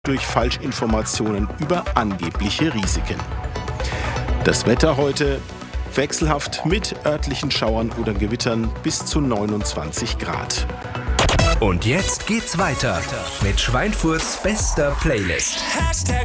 durch Falschinformationen über angebliche Risiken. Das Wetter heute wechselhaft mit örtlichen Schauern oder Gewittern bis zu 29 Grad. Und jetzt geht's weiter mit Schweinfurts bester Playlist.